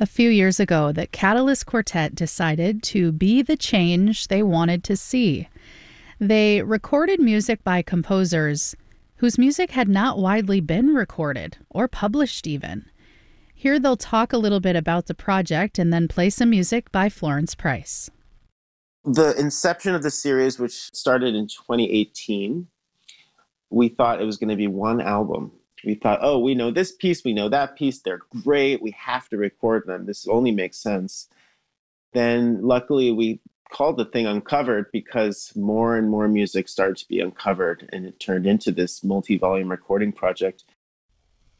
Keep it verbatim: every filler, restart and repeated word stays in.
A few years ago, the Catalyst Quartet decided to be the change they wanted to see. They recorded music by composers whose music had not widely been recorded or published even. Here they'll talk a little bit about the project and then play some music by Florence Price. The inception of the series, which started in twenty eighteen, we thought it was going to be one album. We thought, oh, we know this piece, we know that piece, they're great, we have to record them. This only makes sense. Then luckily we called the thing Uncovered because more and more music started to be uncovered, and it turned into this multi-volume recording project.